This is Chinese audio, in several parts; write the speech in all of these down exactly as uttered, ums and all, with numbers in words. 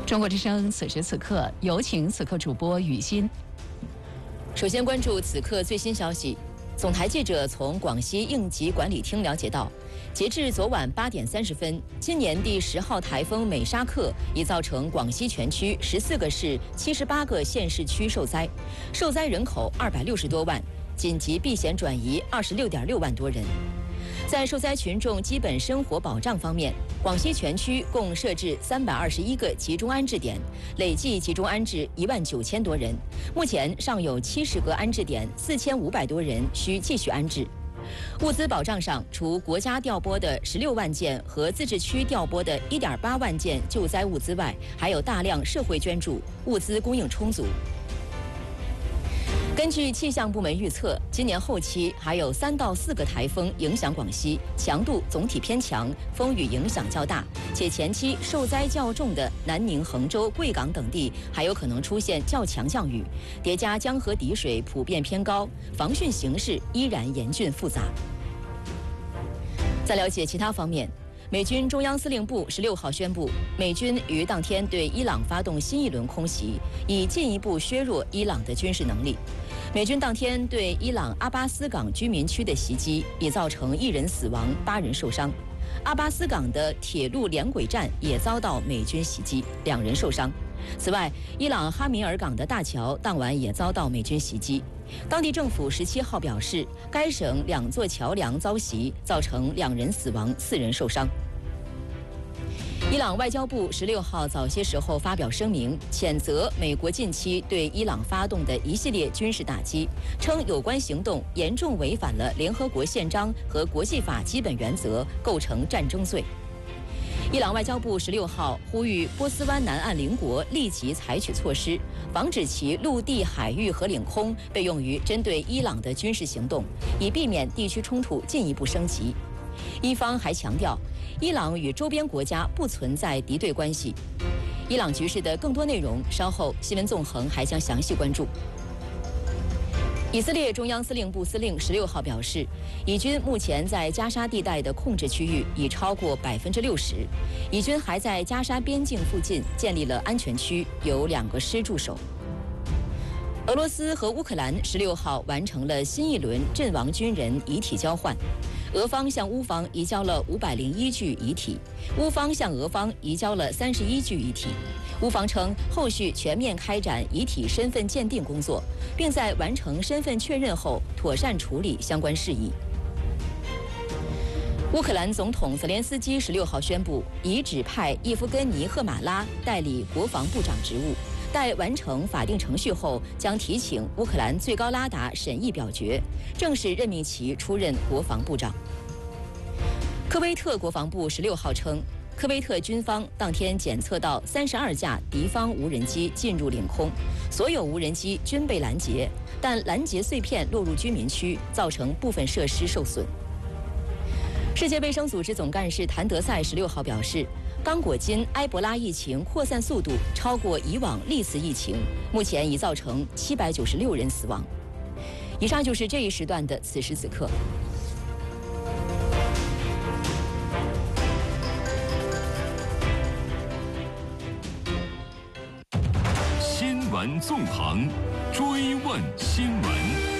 中国之声此时此刻，有请此刻主播雨欣。 首先关注此刻最新消息。总台记者从广西应急管理厅了解到，截至昨晚八点三十分，今年第十号台风美沙克已造成广西全区十四个市、七十八个县市区受灾，受灾人口二百六十多万，紧急避险转移二十六点六万多人。在受灾群众基本生活保障方面，广西全区共设置三百二十一个集中安置点，累计集中安置一万九千多人。目前尚有七十个安置点，四千五百多人需继续安置。物资保障上，除国家调拨的十六万件和自治区调拨的一点八万件救灾物资外，还有大量社会捐助，物资供应充足。根据气象部门预测，今年后期还有三到四个台风影响广西，强度总体偏强，风雨影响较大，且前期受灾较重的南宁、衡州、贵港等地还有可能出现较强降雨，叠加江河底水普遍偏高，防汛形势依然严峻复杂。再了解其他方面。美军中央司令部十六号宣布，美军于当天对伊朗发动新一轮空袭，以进一步削弱伊朗的军事能力。美军当天对伊朗阿巴斯港居民区的袭击，已造成一人死亡、八人受伤。阿巴斯港的铁路连轨站也遭到美军袭击，两人受伤。此外，伊朗哈米尔港的大桥当晚也遭到美军袭击。当地政府十七号表示，该省两座桥梁遭袭，造成两人死亡、四人受伤。伊朗外交部十六号早些时候发表声明，谴责美国近期对伊朗发动的一系列军事打击，称有关行动严重违反了联合国宪章和国际法基本原则，构成战争罪。伊朗外交部十六号呼吁波斯湾南岸邻国立即采取措施，防止其陆地、海域和领空被用于针对伊朗的军事行动，以避免地区冲突进一步升级。伊方还强调，伊朗与周边国家不存在敌对关系。伊朗局势的更多内容，稍后新闻纵横还将详细关注。以色列中央司令部司令十六号表示，以军目前在加沙地带的控制区域已超过百分之六十，以军还在加沙边境附近建立了安全区，有两个师驻守。俄罗斯和乌克兰十六号完成了新一轮阵亡军人遗体交换，俄方向乌方移交了五百零一具遗体，乌方向俄方移交了三十一具遗体。乌方称，后续全面开展遗体身份鉴定工作，并在完成身份确认后妥善处理相关事宜。乌克兰总统泽连斯基十六号宣布，已指派叶夫根尼·赫马拉代理国防部长职务，待完成法定程序后，将提请乌克兰最高拉达审议表决，正式任命其出任国防部长。科威特国防部十六号称，科威特军方当天检测到三十二架敌方无人机进入领空，所有无人机均被拦截，但拦截碎片落入居民区，造成部分设施受损。世界卫生组织总干事谭德赛十六号表示，刚果金埃博拉疫情扩散速度超过以往历次疫情，目前已造成七百九十六人死亡。以上就是这一时段的此时此刻。 新闻纵横，追问新闻。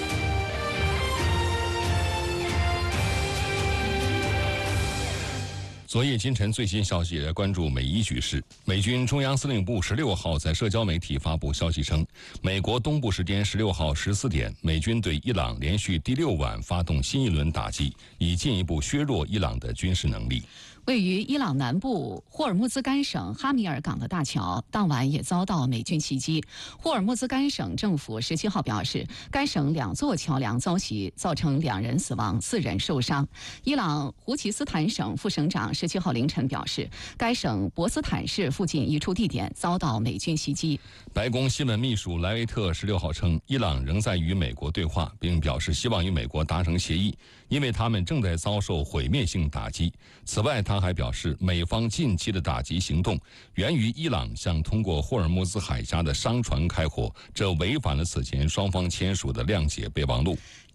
昨夜今晨最新消息，来关注美伊局势。美军中央司令部十六号在社交媒体发布消息称，美国东部时间十六号十四点，美军对伊朗连续第六晚发动新一轮打击，以进一步削弱伊朗的军事能力。 位于伊朗南部霍尔木兹干省哈米尔港的大桥，当晚也遭到美军袭击。霍尔木兹干省政府十七号表示，该省两座桥梁遭袭，造成两人死亡、四人受伤。伊朗胡齐斯坦省副省长十七号凌晨表示，该省博斯坦市附近一处地点遭到美军袭击。 白宫新闻秘书莱维特十六号称，伊朗仍在与美国对话，并表示希望与美国达成协议，因为他们正在遭受毁灭性打击。此外，他还表示，美方近期的打击行动源于伊朗向通过霍尔木兹海峡的商船开火，这违反了此前双方签署的谅解备忘录。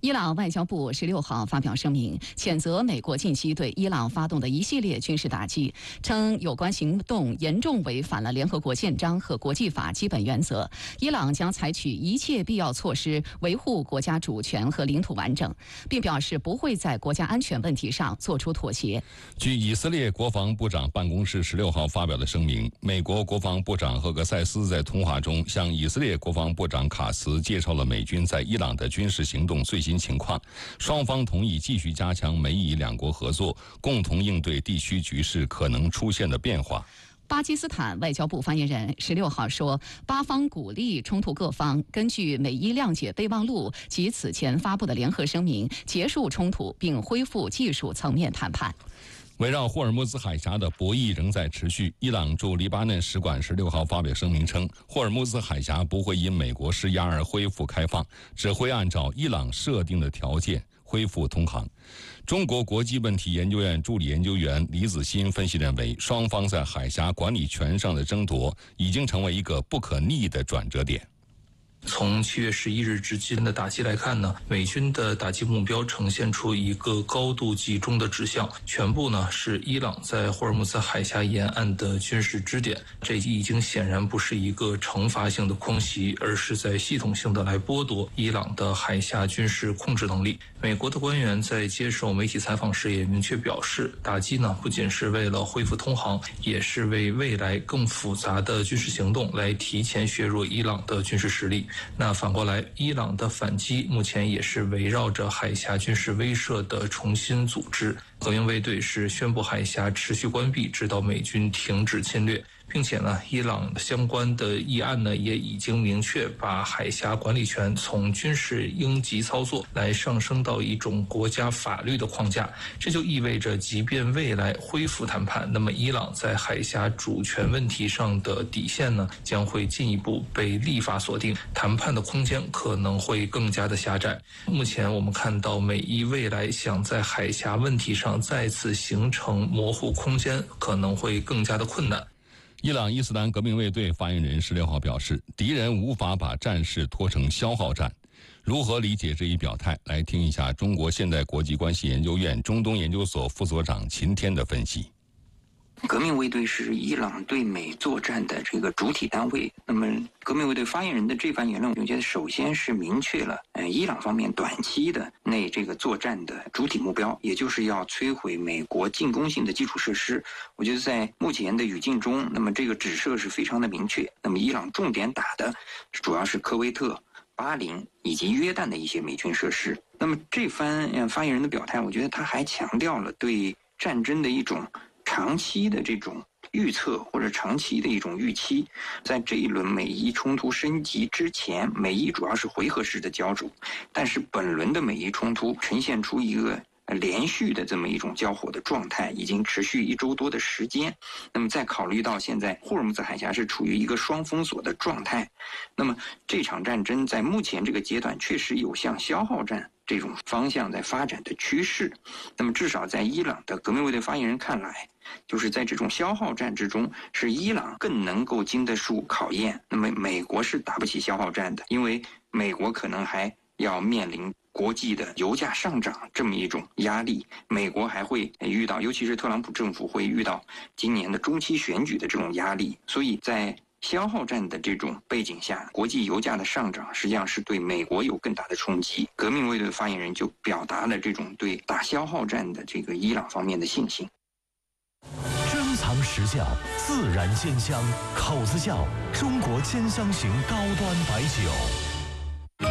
伊朗外交部十六号发表声明，谴责美国近期对伊朗发动的一系列军事打击，称有关行动严重违反了联合国宪章和国际法基本原则。伊朗将采取一切必要措施维护国家主权和领土完整，并表示不会在国家安全问题上做出妥协。 据以色列国防部长办公室十六号发表的声明，美国国防部长赫格塞斯在通话中向以色列国防部长卡茨介绍了美军在伊朗的军事行动最新情况，双方同意继续加强美以两国合作，共同应对地区局势可能出现的变化。 巴基斯坦外交部发言人十六号说，巴方鼓励冲突各方根据美伊谅解备忘录及此前发布的联合声明结束冲突，并恢复技术层面谈判。 围绕霍尔木兹海峡的博弈仍在持续。伊朗驻黎巴嫩使馆十六号发表声明称，霍尔木兹海峡不会因美国施压而恢复开放，只会按照伊朗设定的条件恢复通航。中国国际问题研究院助理研究员李子欣分析认为，双方在海峡管理权上的争夺已经成为一个不可逆的转折点。 从七月十一日至今的打击来看呢，美军的打击目标呈现出一个高度集中的指向，全部呢是伊朗在霍尔木兹海峡沿岸的军事支点。这已经显然不是一个惩罚性的空袭，而是在系统性的来剥夺伊朗的海峡军事控制能力。美国的官员在接受媒体采访时也明确表示，打击呢不仅是为了恢复通航，也是为未来更复杂的军事行动来提前削弱伊朗的军事实力。那反过来，伊朗的反击目前也是围绕着海峡军事威慑的重新组织。革命卫队是宣布海峡持续关闭，直到美军停止侵略。并且呢，伊朗相关的议案呢也已经明确把海峡管理权从军事应急操作来上升到一种国家法律的框架。这就意味着，即便未来恢复谈判，那么伊朗在海峡主权问题上的底线呢将会进一步被立法锁定，谈判的空间可能会更加的狭窄。目前我们看到，美伊未来想在海峡问题上再次形成模糊空间，可能会更加的困难。 伊朗伊斯兰革命卫队发言人十六号表示，敌人无法把战事拖成消耗战。如何理解这一表态？来听一下中国现代国际关系研究院中东研究所副所长秦天的分析。 革命卫队是伊朗对美作战的这个主体单位。那么，革命卫队发言人的这番言论，我觉得首先是明确了，呃，伊朗方面短期的内这个作战的主体目标，也就是要摧毁美国进攻性的基础设施。我觉得在目前的语境中，那么这个指涉是非常的明确。那么，伊朗重点打的主要是科威特、巴林以及约旦的一些美军设施。那么这番呃发言人的表态，我觉得他还强调了对战争的一种长期的这种预测或者长期的一种预期。在这一轮美伊冲突升级之前，美伊主要是回合式的交手，但是本轮的美伊冲突呈现出一个连续的这么一种交火的状态，已经持续一周多的时间。那么再考虑到现在霍尔木兹海峡是处于一个双封锁的状态，那么这场战争在目前这个阶段确实有向消耗战这种方向在发展的趋势。那么至少在伊朗的革命卫队发言人看来，就是在这种消耗战之中，是伊朗更能够经得住考验。那么美国是打不起消耗战的，因为美国可能还要面临国际的油价上涨这么一种压力，美国还会遇到，尤其是特朗普政府会遇到今年的中期选举的这种压力。所以在消耗战的这种背景下，国际油价的上涨实际上是对美国有更大的冲击。革命卫队发言人就表达了这种对打消耗战的这个伊朗方面的信心。 珍藏实窖，自然鲜香，口子窖，中国兼香型高端白酒。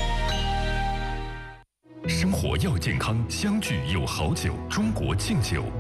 生活要健康，相聚有好酒，中国敬酒。